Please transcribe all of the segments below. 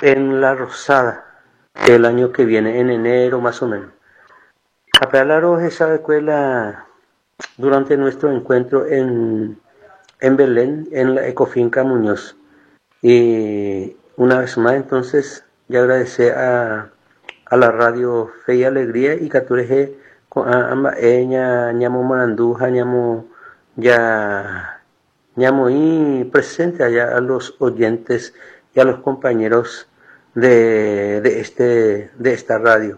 en La Rosada el año que viene, en enero más o menos. Hablaron esa escuela durante nuestro encuentro en Belén, en la Ecofinca Muñoz. Y una vez más, entonces, ya agradecer a la radio Fe y Alegría y Catureje con ñamo Maranduja, ya ñamo y presente allá a los oyentes y a los compañeros de esta radio.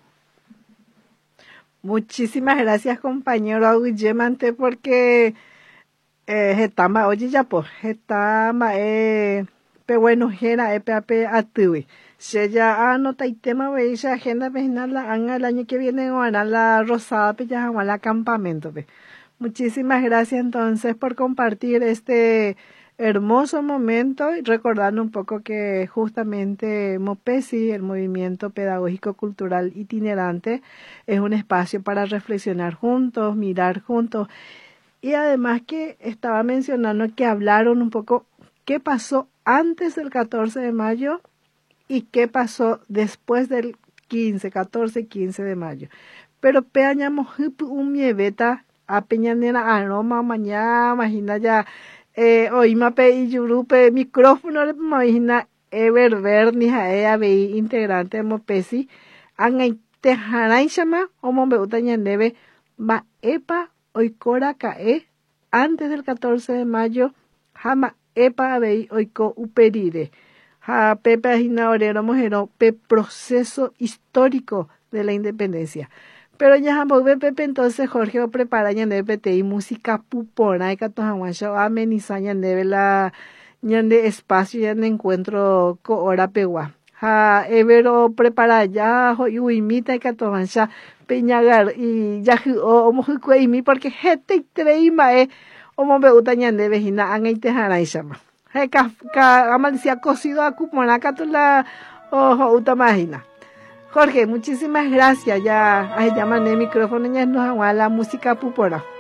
Muchísimas gracias, compañero Aguillemante, porque Hetama, oye ya pues, Hetama, pe bueno, jera, pe atui. Se ya anota y tema, veis, agenda vecinal, la el año que viene, o a la Rosada, pe ya a la campamento, pe. Muchísimas gracias entonces por compartir este hermoso momento y recordando un poco que justamente MOPESI, el Movimiento Pedagógico Cultural Itinerante, es un espacio para reflexionar juntos, mirar juntos. Y además que estaba mencionando que hablaron un poco qué pasó antes del 14 de mayo y qué pasó después del 14, 15 de mayo. Pero peañamos un mieveta a peñanera aroma mañana, imagina ya, oíma pe y yurupe micrófono, imagina Ever ni a veí integrante de Mopesi, angay tejaray chama, o mombeuta ñandebe, va epa oikora kae, antes del 14 de mayo, jama epa veí oiko uperire. Ja Pepe Agina Orero Mojero, pe proceso histórico de la independencia. Pero ya Pepe, entonces Jorge prepara ñande y música pupona y catojaguancho ameniza ñande la ñande espacio ñande encuentro co hora pegua. Ja Evero prepara ya y uimita y catojaguancha peñagar y ya o mojucueimi porque gente treima omo beuta ñande vejina angeite jaraishama. Amalicia cocido a cuponaca la utamagina. Jorge, muchísimas gracias. Ya llaman el micrófono y nos hago la música pupora.